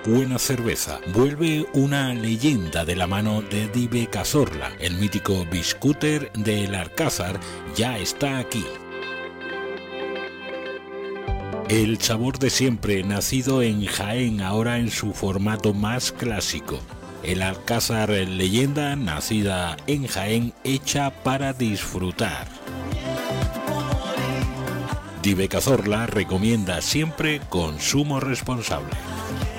buena cerveza. Vuelve una leyenda de la mano de Dive Cazorla. El mítico biscúter del Alcázar ya está aquí. El sabor de siempre, nacido en Jaén, ahora en su formato más clásico. El Alcázar leyenda, nacida en Jaén, hecha para disfrutar. Dive Cazorla recomienda siempre consumo responsable.